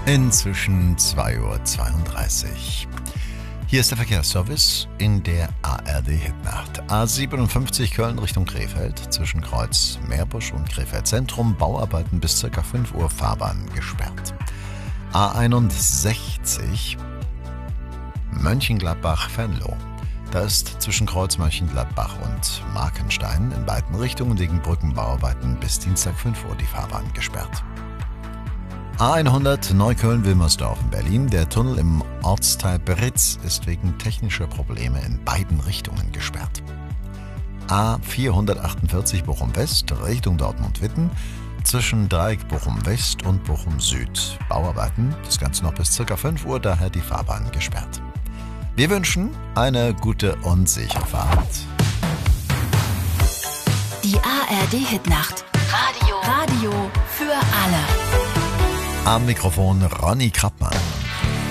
Inzwischen 2:32 Uhr. Hier ist der Verkehrsservice in der ARD-Hitnacht. A57 Köln Richtung Krefeld, zwischen Kreuz Meerbusch und Krefeld Zentrum, Bauarbeiten bis ca. 5 Uhr, Fahrbahn gesperrt. A61 Mönchengladbach-Venlo. Da ist zwischen Kreuz Mönchengladbach und Markenstein in beiden Richtungen wegen Brückenbauarbeiten bis Dienstag 5 Uhr die Fahrbahn gesperrt. A100 Neukölln-Wilmersdorf in Berlin. Der Tunnel im Ortsteil Britz ist wegen technischer Probleme in beiden Richtungen gesperrt. A448 Bochum-West Richtung Dortmund-Witten. Zwischen Dreieck Bochum-West und Bochum-Süd. Bauarbeiten, das Ganze noch bis ca. 5 Uhr, daher die Fahrbahn gesperrt. Wir wünschen eine gute und sichere Fahrt. Die ARD-Hitnacht. Radio für alle. Am Mikrofon Ronny Krappmann.